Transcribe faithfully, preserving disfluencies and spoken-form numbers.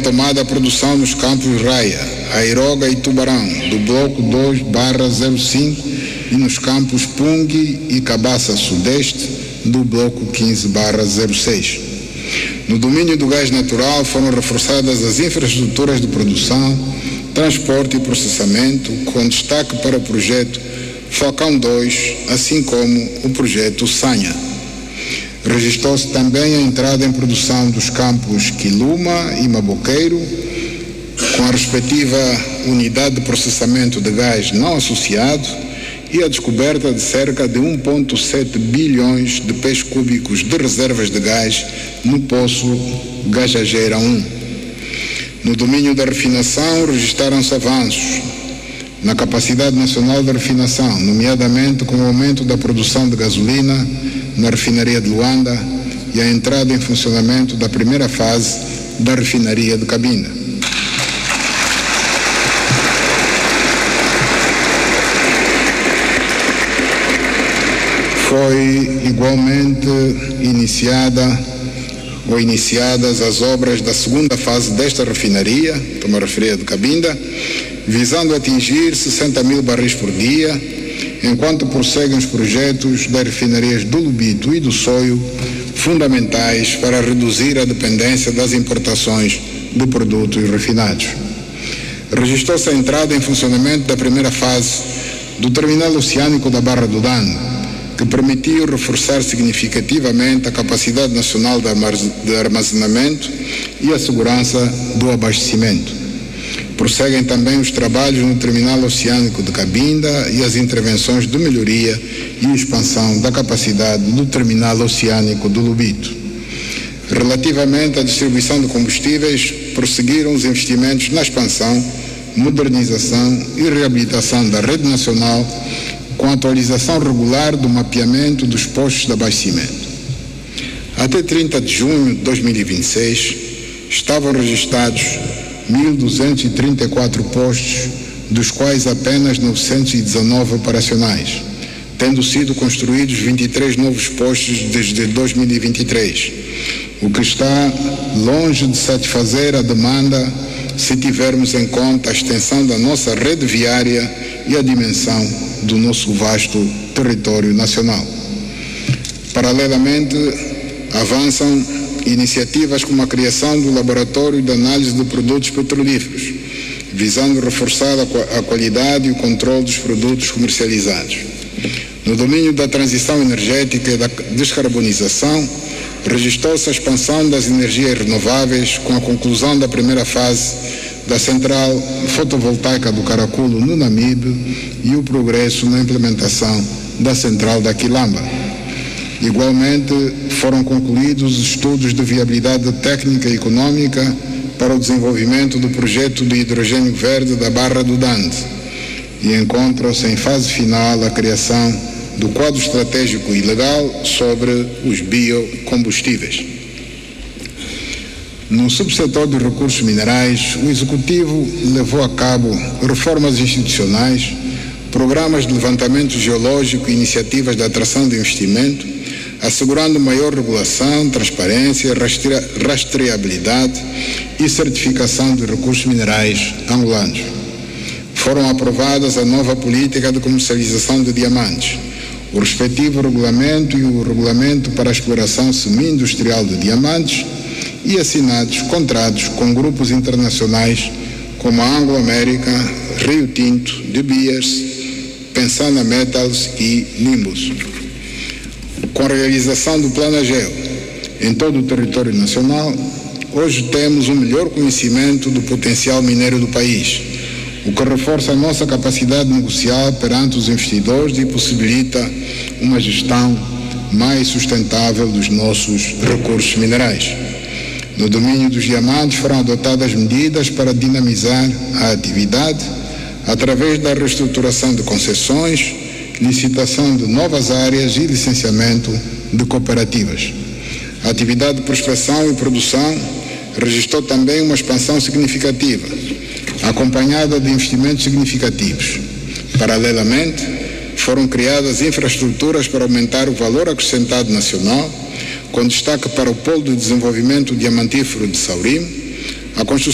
retomada a produção nos campos Raia, Airoga e Tubarão, do bloco dois barra zero cinco, e nos campos Pungue e Cabaça Sudeste, do bloco quinze barra zero seis. No domínio do gás natural foram reforçadas as infraestruturas de produção, transporte e processamento, com destaque para o projeto Falcão dois, assim como o projeto Sanha. Registrou-se também a entrada em produção dos campos Quiluma e Maboqueiro, com a respectiva unidade de processamento de gás não associado, e a descoberta de cerca de um vírgula sete bilhões de pés cúbicos de reservas de gás no poço Gajageira um. No domínio da refinação, registaram-se avanços na capacidade nacional de refinação, nomeadamente com o aumento da produção de gasolina na refinaria de Luanda e a entrada em funcionamento da primeira fase da refinaria de Cabinda. Foi igualmente iniciada ou iniciadas as obras da segunda fase desta refinaria, estou-me a referir de Cabinda, visando atingir sessenta mil barris por dia, enquanto prosseguem os projetos das refinarias do Lubito e do Soio, fundamentais para reduzir a dependência das importações de produtos refinados. Registrou-se a entrada em funcionamento da primeira fase do terminal oceânico da Barra do Dano, que permitiu reforçar significativamente a capacidade nacional de armazenamento e a segurança do abastecimento. Prosseguem também os trabalhos no terminal oceânico de Cabinda e as intervenções de melhoria e expansão da capacidade do terminal oceânico do Lubito. Relativamente à distribuição de combustíveis, prosseguiram os investimentos na expansão, modernização e reabilitação da rede nacional, com a atualização regular do mapeamento dos postos de abastecimento. Até trinta de junho de dois mil e vinte e seis, estavam registrados mil duzentos e trinta e quatro postos, dos quais apenas novecentos e dezanove operacionais, tendo sido construídos vinte e três novos postos desde dois mil e vinte e três, o que está longe de satisfazer a demanda se tivermos em conta a extensão da nossa rede viária e a dimensão do nosso vasto território nacional. Paralelamente, avançam iniciativas como a criação do Laboratório de Análise de Produtos Petrolíferos, visando reforçar a qualidade e o controle dos produtos comercializados. No domínio da transição energética e da descarbonização, registrou-se a expansão das energias renováveis com a conclusão da primeira fase da central fotovoltaica do Caraculo, no Namibe, e o progresso na implementação da central da Quilamba. Igualmente, foram concluídos os estudos de viabilidade técnica e econômica para o desenvolvimento do projeto de hidrogênio verde da Barra do Dante e encontram-se em fase final a criação do quadro estratégico e legal sobre os biocombustíveis. No subsetor dos recursos minerais, o Executivo levou a cabo reformas institucionais, programas de levantamento geológico e iniciativas de atração de investimento, assegurando maior regulação, transparência, rastre- rastreabilidade e certificação de recursos minerais angolanos. Foram aprovadas a nova política de comercialização de diamantes, o respectivo regulamento e o regulamento para a exploração semi-industrial de diamantes, e assinados contratos com grupos internacionais como a Anglo American, Rio Tinto, De Beers, Pensana Metals e Nimbus. Com a realização do Plano Ageu em todo o território nacional, hoje temos um melhor conhecimento do potencial mineiro do país, o que reforça a nossa capacidade negocial perante os investidores e possibilita uma gestão mais sustentável dos nossos recursos minerais. No domínio dos diamantes foram adotadas medidas para dinamizar a atividade através da reestruturação de concessões, licitação de novas áreas e licenciamento de cooperativas. A atividade de prospecção e produção registrou também uma expansão significativa, acompanhada de investimentos significativos. Paralelamente, foram criadas infraestruturas para aumentar o valor acrescentado nacional, com destaque para o Polo de Desenvolvimento Diamantífero de Saurim, a construção